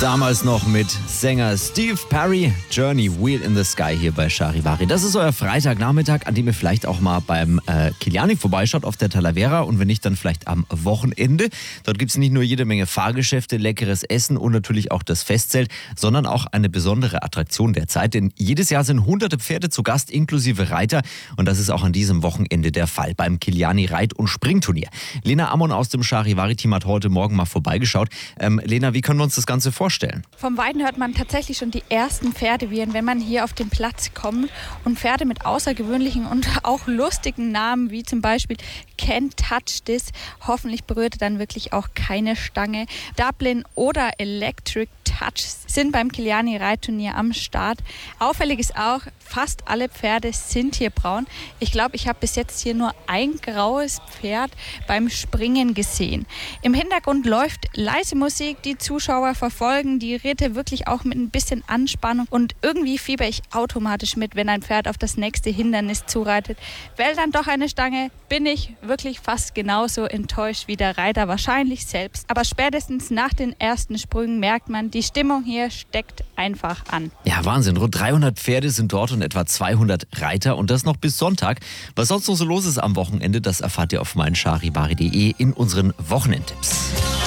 Damals noch mit Sänger Steve Perry, Journey, Wheel in the Sky hier bei Charivari. Das ist euer Freitagnachmittag, an dem ihr vielleicht auch mal beim Kiliani vorbeischaut auf der Talavera und wenn nicht, dann vielleicht am Wochenende. Dort gibt es nicht nur jede Menge Fahrgeschäfte, leckeres Essen und natürlich auch das Festzelt, sondern auch eine besondere Attraktion der Zeit, denn jedes Jahr sind hunderte Pferde zu Gast, inklusive Reiter und das ist auch an diesem Wochenende der Fall beim Kiliani Reit- und Springturnier. Lena Ammon aus dem Charivari-Team hat heute Morgen mal vorbeigeschaut. Lena, wie können wir uns das Ganze vorstellen? Vom Weiden hört man tatsächlich schon die ersten Pferdewiehern, wenn man hier auf den Platz kommt. Und Pferde mit außergewöhnlichen und auch lustigen Namen, wie zum Beispiel Can't Touch This. Hoffentlich berührt er dann wirklich auch keine Stange. Dublin oder Electric Touch sind beim Kiliani Reitturnier am Start. Auffällig ist auch, fast alle Pferde sind hier braun. Ich glaube, ich habe bis jetzt hier nur ein graues Pferd beim Springen gesehen. Im Hintergrund läuft leise Musik, die Zuschauer verfolgen die Ritte wirklich auch mit ein bisschen Anspannung und irgendwie fieber ich automatisch mit, wenn ein Pferd auf das nächste Hindernis zureitet. Wählt dann doch eine Stange, bin ich wirklich fast genauso enttäuscht wie der Reiter wahrscheinlich selbst. Aber spätestens nach den ersten Sprüngen merkt man, die Stimmung hier steckt einfach an. Ja, Wahnsinn. Rund 300 Pferde sind dort und etwa 200 Reiter und das noch bis Sonntag. Was sonst noch so los ist am Wochenende, das erfahrt ihr auf meincharivari.de in unseren Wochenendtipps.